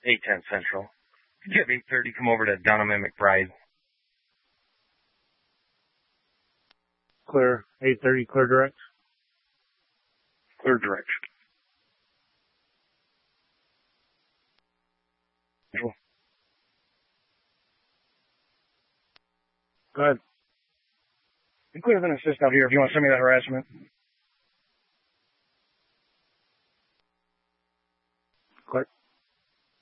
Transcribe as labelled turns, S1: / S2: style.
S1: 810 Central. Could you have 8:30 come over to Dunham and McBride?
S2: Clear. 8:30, clear direct.
S1: Clear direct.
S2: Go ahead.
S1: You could have an assist out here if you want to send me that harassment.